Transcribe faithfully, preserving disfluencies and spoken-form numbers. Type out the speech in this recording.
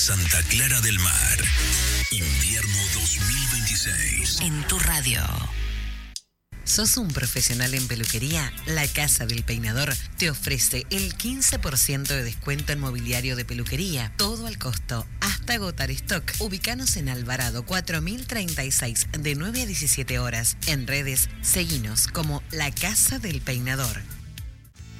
Santa Clara del Mar. Invierno dos mil veintiséis. En tu radio. ¿Sos un profesional en peluquería? La Casa del Peinador te ofrece el quince por ciento de descuento en mobiliario de peluquería. Todo al costo, hasta agotar stock. Ubícanos en Alvarado cuatro mil treinta y seis de nueve a diecisiete horas. En redes, seguinos como La Casa del Peinador.